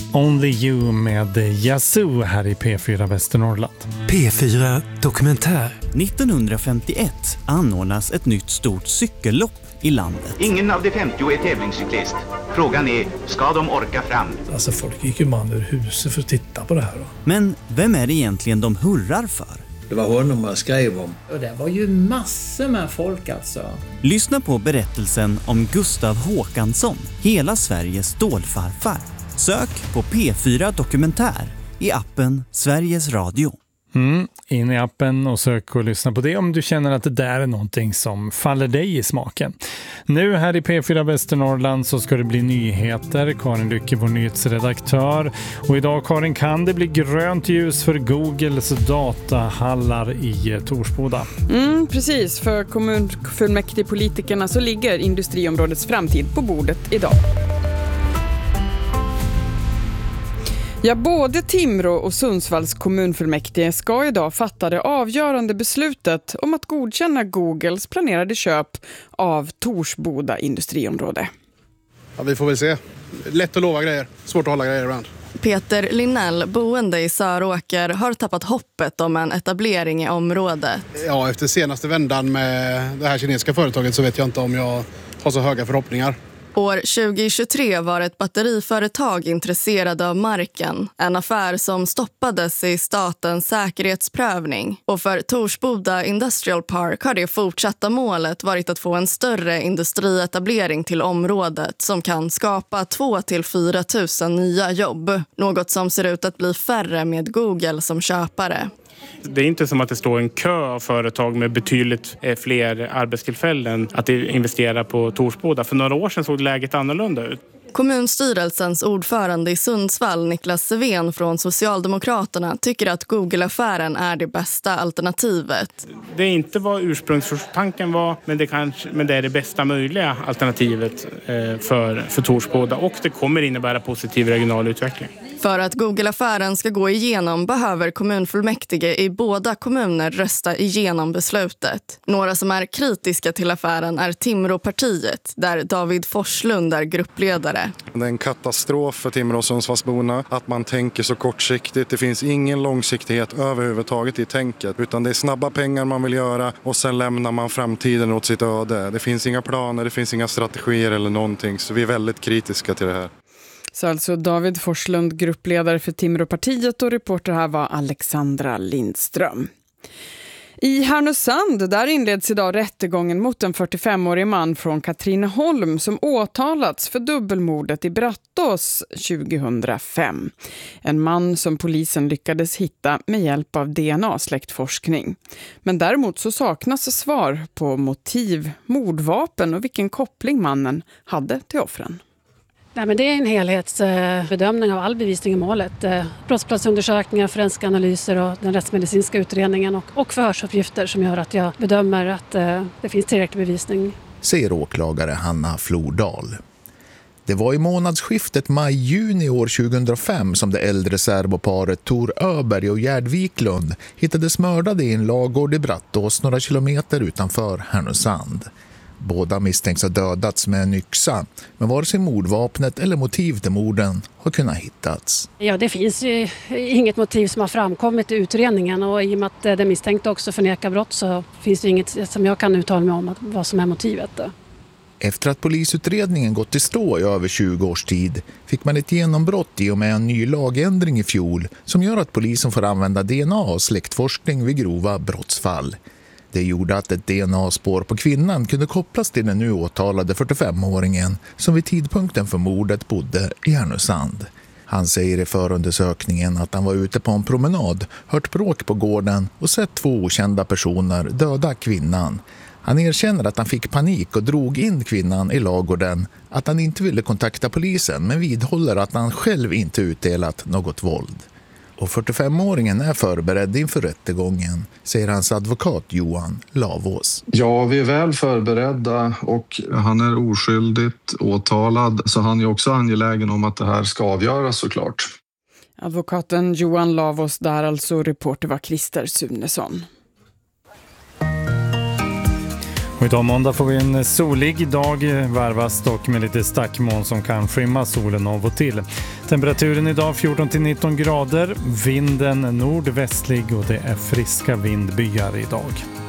Only You med Yazoo här i P4 Västernorrland. P4 Dokumentär. 1951 anordnas ett nytt stort cykellopp i landet. Ingen av de 50 är tävlingscyklist. Frågan är, ska de orka fram? Alltså folk gick ju man ur huset för att titta på det här då. Men vem är det egentligen de hurrar för? Det var honom man skrev om. Och det var ju massor med folk alltså. Lyssna på berättelsen om Gustav Håkansson, hela Sveriges stålfarfar. Sök på P4 Dokumentär i appen Sveriges Radio. In i appen och sök och lyssna på det om du känner att det där är någonting som faller dig i smaken. Nu här i P4 Västernorrland så ska det bli nyheter. Karin Lycke, vår nyhetsredaktör. Och idag, Karin, kan det bli grönt ljus för Googles datahallar i Torsboda? Precis, för kommunfullmäktigepolitikerna så ligger industriområdets framtid på bordet idag. Ja, både Timrå och Sundsvalls kommunfullmäktige ska idag fatta det avgörande beslutet om att godkänna Googles planerade köp av Torsboda industriområde. Ja, vi får väl se. Lätt att lova grejer, svårt att hålla grejer ibland. Peter Linnell, boende i Söråker, har tappat hoppet om en etablering i området. Ja, efter senaste vändan med det här kinesiska företaget så vet jag inte om jag har så höga förhoppningar. År 2023 var ett batteriföretag intresserade av marken. En affär som stoppades i statens säkerhetsprövning. Och för Torsboda Industrial Park har det fortsatta målet varit att få en större industrietablering till området som kan skapa 2 till 4 000 nya jobb. Något som ser ut att bli färre med Google som köpare. Det är inte som att det står en kö av företag med betydligt fler arbetstillfällen att investera på Torsboda. För några år sedan såg läget annorlunda ut. Kommunstyrelsens ordförande i Sundsvall, Niklas Seven från Socialdemokraterna, tycker att Google-affären är det bästa alternativet. Det är inte vad ursprungstanken var, men det är det bästa möjliga alternativet för Torsboda. Och det kommer innebära positiv regional utveckling. För att Google-affären ska gå igenom behöver kommunfullmäktige i båda kommuner rösta igenom beslutet. Några som är kritiska till affären är Timråpartiet, där David Forslund är gruppledare. Det är en katastrof för Timrå och Sundsvallsborna att man tänker så kortsiktigt. Det finns ingen långsiktighet överhuvudtaget i tänket, utan det är snabba pengar man vill göra och sen lämnar man framtiden åt sitt öde. Det finns inga planer, det finns inga strategier eller någonting, så vi är väldigt kritiska till det här. Så alltså David Forslund, gruppledare för Timråpartiet, och reporter här var Alexandra Lindström. I Härnösand där inleds idag rättegången mot en 45-årig man från Katrineholm som åtalats för dubbelmordet i Brattås 2005. En man som polisen lyckades hitta med hjälp av DNA-släktforskning. Men däremot så saknas svar på motiv, mordvapen och vilken koppling mannen hade till offren. Nej, men det är en helhetsbedömning av all bevisning i målet. Brottsplatsundersökningar, forensiska analyser och den rättsmedicinska utredningen och förhörsuppgifter som gör att jag bedömer att det finns tillräcklig bevisning. Säger åklagare Hanna Flordal. Det var i månadsskiftet maj-juni år 2005 som det äldre serboparet Tor Öberg och Gerd Wiklund hittades mördade i en lagård i Brattås några kilometer utanför Härnösand. Båda misstänks ha dödats med en yxa, men vare sig mordvapnet eller motiv till morden har kunnat hittats. Ja, det finns ju inget motiv som har framkommit i utredningen, och i och med att det misstänkta också förnekar brott så finns det inget som jag kan uttala mig om vad som är motivet. Efter att polisutredningen gått i stå i över 20 års tid fick man ett genombrott i och med en ny lagändring i fjol som gör att polisen får använda DNA och släktforskning vid grova brottsfall. Det gjorde att ett DNA-spår på kvinnan kunde kopplas till den nu åtalade 45-åringen som vid tidpunkten för mordet bodde i Härnösand. Han säger i förundersökningen att han var ute på en promenad, hört bråk på gården och sett 2 okända personer döda kvinnan. Han erkänner att han fick panik och drog in kvinnan i lagården, att han inte ville kontakta polisen men vidhåller att han själv inte utdelat något våld. Och 45-åringen är förberedd inför rättegången, säger hans advokat Johan Lavås. Ja, vi är väl förberedda och han är oskyldigt åtalad, så han är också angelägen om att det här ska avgöras såklart. Advokaten Johan Lavås, där alltså. Reporter var Christer Sunesson. Och idag måndag får vi en solig dag, varvas dock med lite stackmoln som kan skymma solen av och till. Temperaturen idag 14-19 grader, vinden nordvästlig och det är friska vindbyar idag.